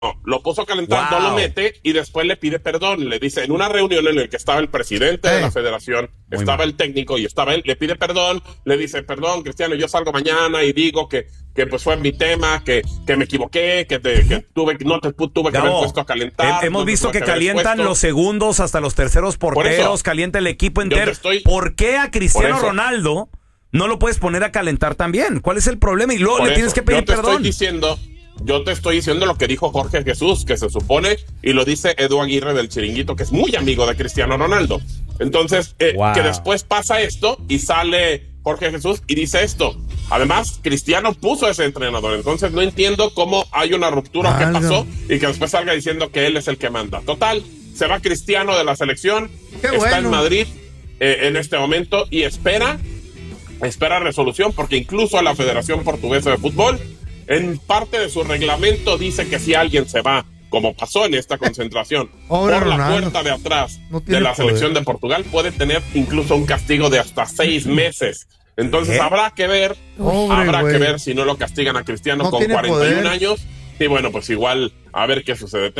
lo puso a calentar, no lo mete y después le pide perdón. Le dice, en una reunión en la que estaba el presidente de la federación, estaba el técnico y estaba él, le pide perdón, le dice, perdón, Cristiano, yo salgo mañana y digo que pues fue mi tema, que me equivoqué, que no te tuve que haber puesto a calentar. Hemos visto que calientan los segundos hasta los terceros porteros, calienta el equipo entero. ¿Por qué a Cristiano Ronaldo no lo puedes poner a calentar también? ¿Cuál es el problema? Y luego le tienes que pedir perdón. Yo te estoy diciendo lo que dijo Jorge Jesús, que se supone, y lo dice Edu Aguirre del Chiringuito, que es muy amigo de Cristiano Ronaldo. Entonces, que después pasa esto y sale Jorge Jesús y dice esto. Además, Cristiano puso a ese entrenador, entonces no entiendo cómo hay una ruptura que pasó y que después salga diciendo que él es el que manda. Total, se va Cristiano de la selección, está en Madrid en este momento y espera resolución, porque incluso a la Federación Portuguesa de Fútbol, en parte de su reglamento dice que si alguien se va, como pasó en esta concentración, por la puerta de atrás de la selección de Portugal, puede tener incluso un castigo de hasta 6 meses. Entonces habrá que ver si no lo castigan a Cristiano con 41 años. Y bueno, pues igual a ver qué sucede.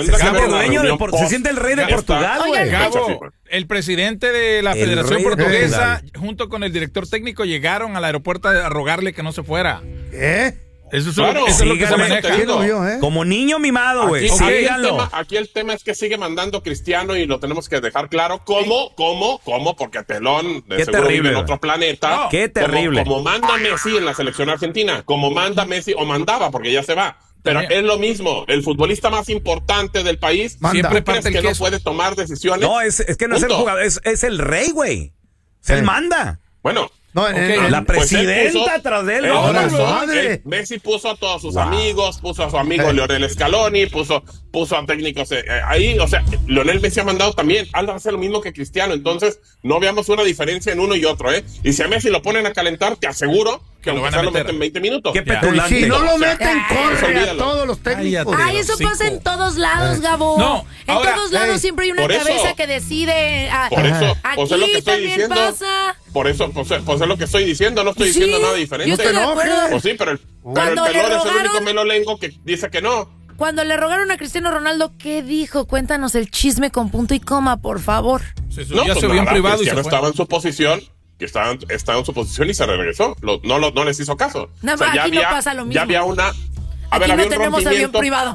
Se siente el rey de Portugal, güey. Gabo, el presidente de la Federación Portuguesa, junto con el director técnico, llegaron al aeropuerto a rogarle que no se fuera. Eso es lo que se maneja. Como niño mimado, güey. Aquí el tema es que sigue mandando Cristiano y lo tenemos que dejar claro. ¿Cómo? Porque Pelón de seguro vive en otro planeta. Qué terrible. Como manda Messi en la selección argentina. Como manda Messi, o mandaba, porque ya se va. Pero es lo mismo. El futbolista más importante del país siempre crees que no puede tomar decisiones. No, es que no es el jugador, es el rey, güey. Él manda. Bueno. La presidenta atrás de él. Messi puso a todos sus amigos, puso a su amigo Lionel Scaloni, puso a técnicos ahí. O sea, Lionel Messi ha mandado también. Hace lo mismo que Cristiano. Entonces, no veamos una diferencia en uno y otro, Y si a Messi lo ponen a calentar, te aseguro que lo meten 20 minutos. Qué petulante. Si no lo meten, corre a todos los técnicos. Eso pasa en todos lados, Gabo. En todos lados siempre hay una cabeza que decide. Por eso, aquí también pasa. Por eso, pues es lo que estoy diciendo, no estoy diciendo nada diferente. Yo estoy de acuerdo. Pues sí, pero el Pelón es el único melolengo que dice que no. Cuando le rogaron a Cristiano Ronaldo, ¿qué dijo? Cuéntanos el chisme con punto y coma, por favor. Ya se vio en privado Cristiano y estaba en su posición, estaba en su posición y se regresó. No les hizo caso. No, aquí no pasa lo mismo. Ya había una... Aquí no tenemos avión privado.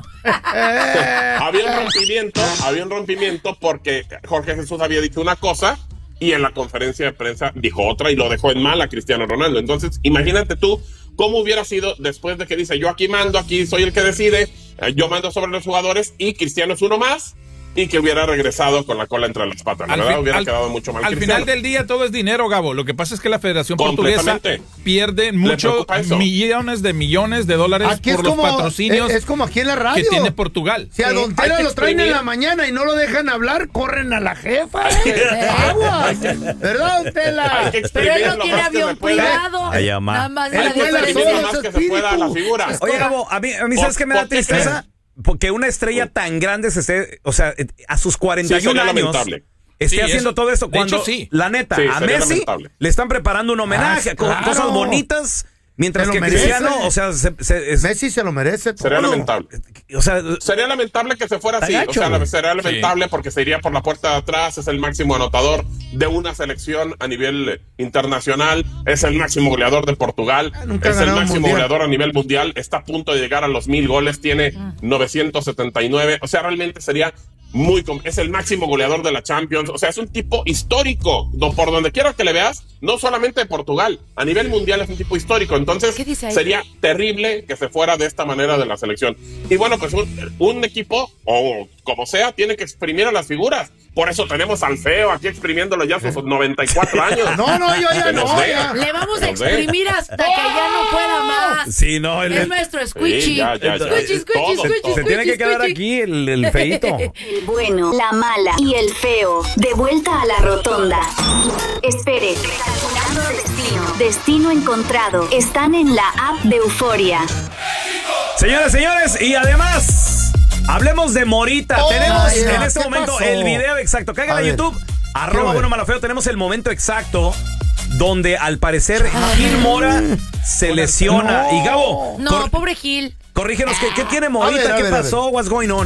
Había un rompimiento porque Jorge Jesús había dicho una cosa y en la conferencia de prensa dijo otra y lo dejó en mal a Cristiano Ronaldo. Entonces, imagínate tú cómo hubiera sido después de que dice, yo aquí mando, aquí soy el que decide, yo mando sobre los jugadores y Cristiano es uno más, y que hubiera regresado con la cola entre las patas, ¿verdad? Hubiera quedado mucho mal. Al Cristiano. final del día todo es dinero, Gabo. Lo que pasa es que la Federación Portuguesa pierde muchos millones de dólares aquí por los patrocinios. Es como aquí en la radio. Que tiene Portugal. Si a Don Tela lo traen en la mañana y no lo dejan hablar, corren a la jefa. Aguas. ¿Verdad, Don Tela? Pero él no tiene avión privado. Nada más que se pueda a la figura. Oye, Gabo, a mí ¿sabes qué me da tristeza? Porque una estrella tan grande a sus 41 años lamentable. esté haciendo todo esto cuando, la neta, a Messi lamentable. Le están preparando un homenaje con cosas bonitas, mientras que Cristiano, Messi se lo merece todo. Sería lamentable. Sería lamentable que se fuera así. Sería lamentable porque se iría por la puerta de atrás, es el máximo anotador de una selección a nivel internacional, es el máximo goleador de Portugal, es el máximo goleador a nivel mundial, está a punto de llegar a los 1000 goles, tiene 979, realmente sería es el máximo goleador de la Champions, es un tipo histórico, por donde quiera que le veas, no solamente de Portugal, a nivel mundial es un tipo histórico, entonces sería terrible que se fuera de esta manera de la selección. Y bueno, pues un equipo, o como sea, tiene que exprimir a las figuras. Por eso tenemos al Feo aquí exprimiéndolo ya a sus 94 años. Yo ya no. Le vamos a exprimir hasta que ya no pueda más. Sí, no. Es nuestro Squishy. Squishy. Se tiene que quedar aquí el feito. El bueno, la mala y el feo. De vuelta a la rotonda. Espere. Recalculando destino. Destino encontrado. Están en la app de Euforia. Señores, y además, hablemos de Morita. Tenemos en este momento el video exacto. Cáiganle a YouTube. @buenomalafeo. Tenemos el momento exacto donde al parecer Gil Mora se lesiona. Y Gabo. No, pobre Gil. Corrígenos, ¿qué tiene modita? ¿Qué pasó? What's going on?